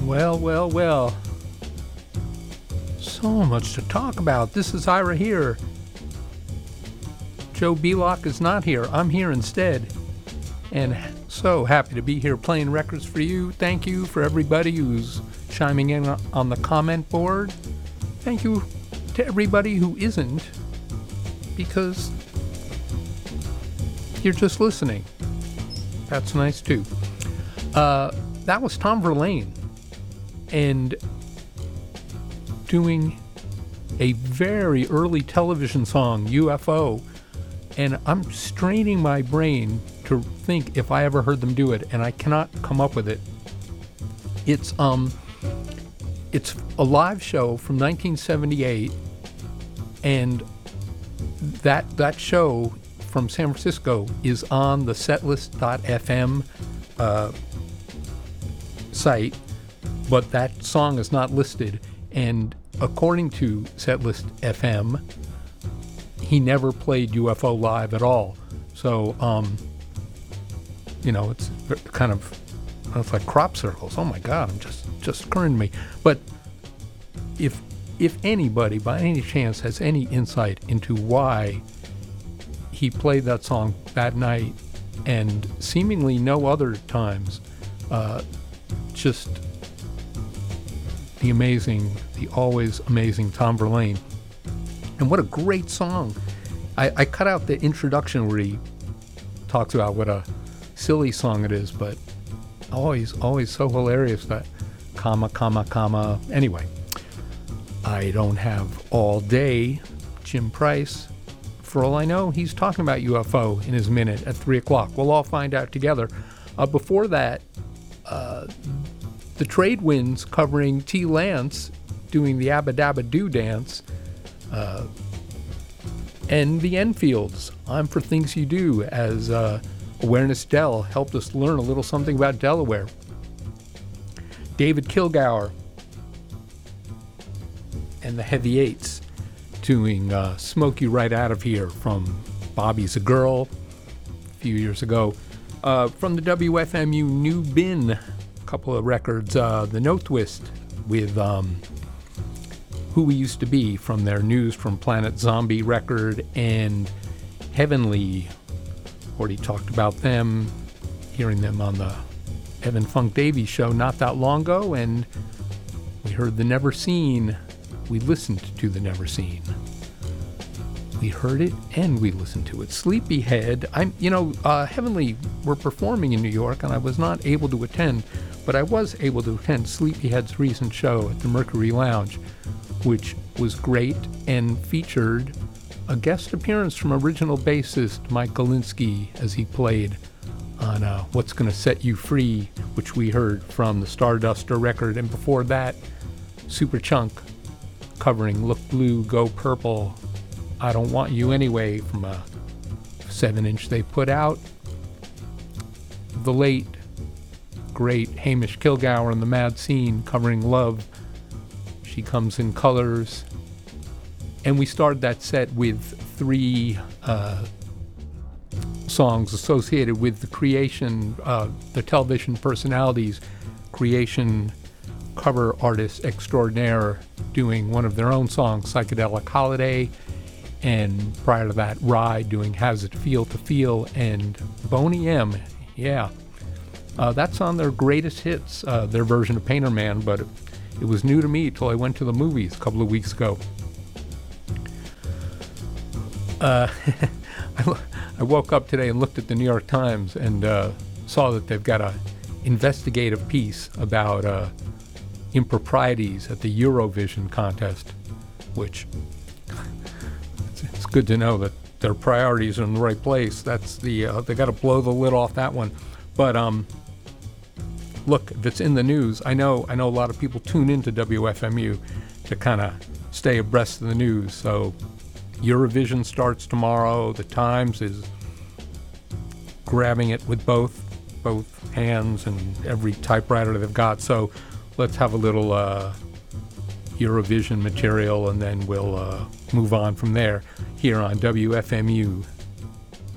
Well, well, well. So much to talk about. This is Ira here. Joe Belock is not here. I'm here instead. And so happy to be here playing records for you. Thank you for everybody who's chiming in on the comment board. Thank you to everybody who isn't, because you're just listening. That's nice too. That was Tom Verlaine, and doing a very early television song, UFO, and I'm straining my brain to think if I ever heard them do it, and I cannot come up with it. It's a live show from 1978, and that show from San Francisco is on the setlist.fm site, but that song is not listed. And according to Setlist FM, he never played UFO live at all. So, it's kind of, it's like crop circles. Oh my God, I'm just occurring to me. But if anybody by any chance has any insight into why he played that song that night and seemingly no other times, just the always amazing Tom Verlaine. And what a great song. I cut out the introduction where he talks about what a silly song it is, but always so hilarious, that comma, comma, comma. Anyway, I don't have all day. Jim Price, for all I know, he's talking about UFO in his minute at 3 o'clock. We'll all find out together. Before that, the Trade Winds covering T. Lance doing the Abba Dabba Doo dance, and the Enfields, I'm for Things You Do, as Awareness Dell helped us learn a little something about Delaware. David Kilgour and the Heavy Eights doing Smoke You Right Out of Here from Bobby's a Girl a few years ago. From the WFMU New Bin, a couple of records, the No Twist with Who We Used to Be from their News from Planet Zombie record, and Heavenly. Already talked about them, hearing them on the Evan Funk Davies show not that long ago, and we heard the Never Seen. We listened to the Never Seen. We heard it and we listened to it. Sleepyhead. Heavenly were performing in New York, and I was not able to attend, but I was able to attend Sleepyhead's recent show at the Mercury Lounge, which was great and featured a guest appearance from original bassist Mike Galinsky as he played on What's Gonna Set You Free, which we heard from the Starduster record, and before that, Superchunk covering Look Blue, Go Purple, I Don't Want You Anyway from a 7-inch they put out. The late, great Hamish Kilgour and the Mad Scene covering Love, She Comes in Colors. And we started that set with 3 songs associated with the Creation, the television personalities, Creation cover artists extraordinaire doing one of their own songs, Psychedelic Holiday, and prior to that, Ride doing How's It Feel to Feel, and Boney M, yeah. That's on their greatest hits, their version of Painter Man, but it was new to me till I went to the movies a couple of weeks ago. I woke up today and looked at the New York Times and saw that they've got an investigative piece about improprieties at the Eurovision contest, which it's good to know that their priorities are in the right place. That's they got to blow the lid off that one. But look, if it's in the news, I know a lot of people tune into WFMU to kind of stay abreast of the news. So Eurovision starts tomorrow. The Times is grabbing it with both hands and every typewriter they've got. So let's have a little Eurovision material, and then we'll move on from there here on WFMU